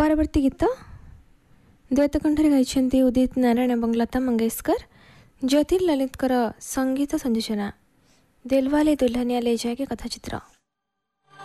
ପରବର୍ତ୍ତୀ ଗୀତ ଦ୍ୱୈତ କଣ୍ଠରେ ଗାଇଛନ୍ତି ଉଦିତ ନାରାୟଣ ଏବଂ ଲତା ମଙ୍ଗେଶକର। ଜ୍ୟୋତିର୍ଲଲିତଙ୍କର ସଙ୍ଗୀତ ସଂଯୋଜନା। ଦିଲୱାଲେ ଦୁଲ୍ହନିଆ ଲେ ଜାଏଙ୍ଗେ କଥାଚିତ୍ର।